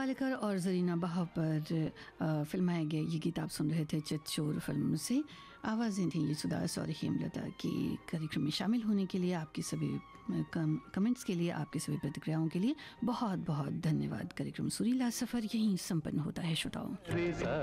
पालेकर और जरीना बहाव पर फिल्माए गए ये गीत आप सुन रहे थे चितचोर फिल्म से। आवाज़ें थी यशोदास और हेमलता की। कार्यक्रम में शामिल होने के लिए, आपकी सभी कमेंट्स के लिए, आपकी सभी प्रतिक्रियाओं के लिए बहुत बहुत धन्यवाद। कार्यक्रम सुरीला सफ़र यहीं संपन्न होता है श्रोताओं।